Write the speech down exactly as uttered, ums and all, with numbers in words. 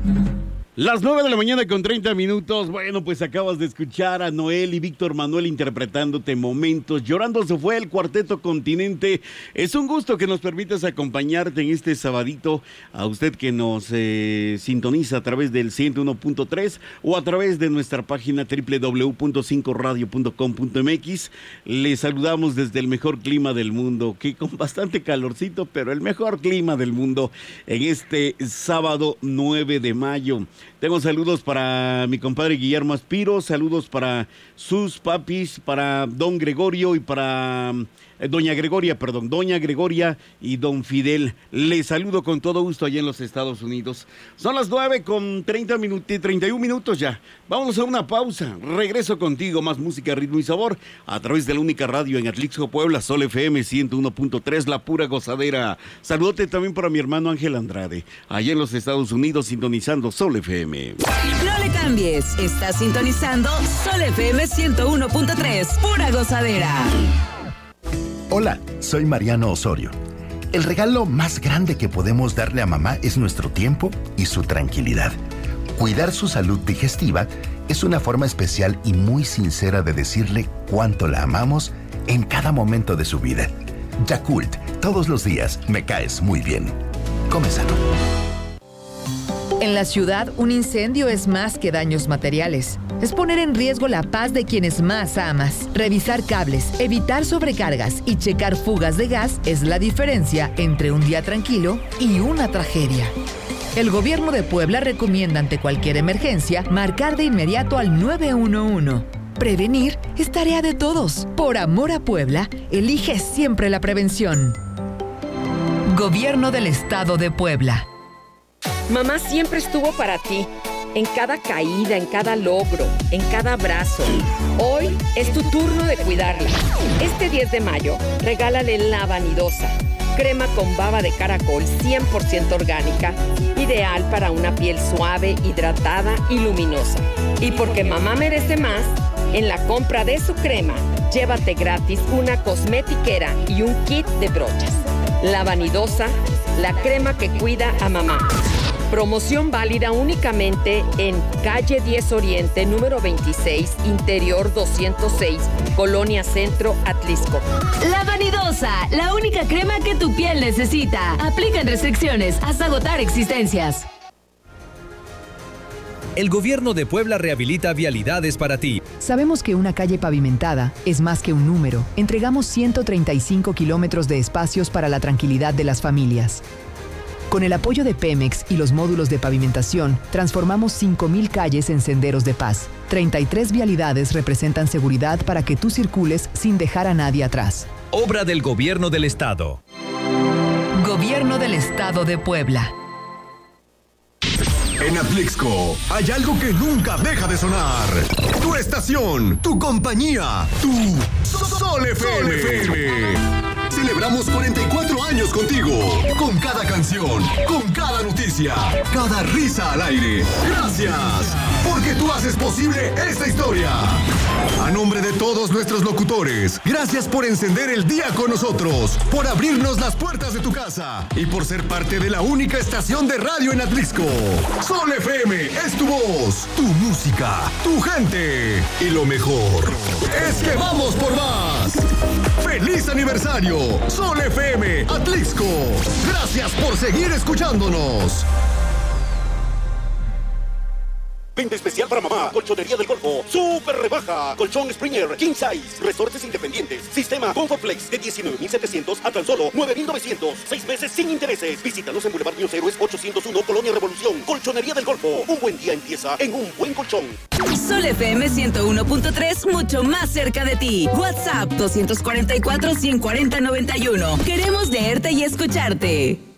Las nueve de la mañana con treinta minutos. Bueno, pues acabas de escuchar a Noel y Víctor Manuel interpretándote Momentos. Llorando se fue el Cuarteto Continente. Es un gusto que nos permitas acompañarte en este sabadito. A usted que nos eh, sintoniza a través del ciento uno punto tres o a través de nuestra página doble u doble u doble u punto cinco radio punto com punto m x. Les saludamos desde el mejor clima del mundo, que con bastante calorcito, pero el mejor clima del mundo en este sábado nueve de mayo. Tengo saludos para mi compadre Guillermo Aspiro, saludos para sus papis, para don Gregorio y para eh, doña Gregoria, perdón, doña Gregoria y don Fidel. Les saludo con todo gusto allá en los Estados Unidos. Son las nueve con treinta minutos, treinta y un minutos ya. Vamos a una pausa. Regreso contigo, más música, ritmo y sabor a través de la única radio en Atlixco, Puebla, Sol F M ciento uno punto tres, la pura gozadera. Saludote también para mi hermano Ángel Andrade, allá en los Estados Unidos, sintonizando Sol F M. No le cambies, estás sintonizando Sol F M ciento uno punto tres, pura gozadera. Hola, soy Mariano Osorio. El regalo más grande que podemos darle a mamá es nuestro tiempo y su tranquilidad. Cuidar su salud digestiva es una forma especial y muy sincera de decirle cuánto la amamos en cada momento de su vida. Yakult, todos los días me caes muy bien. Come sano. En la ciudad, un incendio es más que daños materiales. Es poner en riesgo la paz de quienes más amas. Revisar cables, evitar sobrecargas y checar fugas de gas es la diferencia entre un día tranquilo y una tragedia. El gobierno de Puebla recomienda ante cualquier emergencia marcar de inmediato al nueve uno uno. Prevenir es tarea de todos. Por amor a Puebla, elige siempre la prevención. Gobierno del Estado de Puebla. Mamá siempre estuvo para ti, en cada caída, en cada logro, en cada abrazo. Hoy es tu turno de cuidarla. Este diez de mayo, regálale la Vanidosa, crema con baba de caracol cien por ciento orgánica, ideal para una piel suave, hidratada y luminosa. Y porque mamá merece más, en la compra de su crema, llévate gratis una cosmetiquera y un kit de brochas. La Vanidosa, la crema que cuida a mamá. Promoción válida únicamente en calle diez Oriente, número veintiséis, interior doscientos seis, Colonia Centro, Atlixco. La Vanidosa, la única crema que tu piel necesita. Aplican restricciones hasta agotar existencias. El gobierno de Puebla rehabilita vialidades para ti. Sabemos que una calle pavimentada es más que un número. Entregamos ciento treinta y cinco kilómetros de espacios para la tranquilidad de las familias. Con el apoyo de Pemex y los módulos de pavimentación, transformamos cinco mil calles en senderos de paz. treinta y tres vialidades representan seguridad para que tú circules sin dejar a nadie atrás. Obra del Gobierno del Estado. Gobierno del Estado de Puebla. En Atlixco hay algo que nunca deja de sonar. Tu estación, tu compañía, tu Sol F M. Celebramos cuarenta y cuatro años contigo, con cada canción, con cada noticia, cada risa al aire. Gracias, porque tú haces posible esta historia. A nombre de todos nuestros locutores, gracias por encender el día con nosotros, por abrirnos las puertas de tu casa y por ser parte de la única estación de radio en Atlixco. Sol F M es tu voz, tu música, tu gente. Y lo mejor es que vamos por más. ¡Feliz aniversario! Sol F M Atlixco. Gracias por seguir escuchándonos. Venta especial para mamá. Colchonería del Golfo. Super rebaja. Colchón Springer King Size. Resortes independientes. Sistema Comfortflex de diecinueve mil setecientos a tan solo nueve mil novecientos. Seis meses sin intereses. Visítanos en Boulevard Niños Héroes ochocientos uno, Colonia Revolución. Colchonería del Golfo. Un buen día empieza en un buen colchón. Sol F M ciento uno punto tres, mucho más cerca de ti. WhatsApp dos cuatro cuatro, uno cuatro cero, nueve uno. Queremos leerte y escucharte.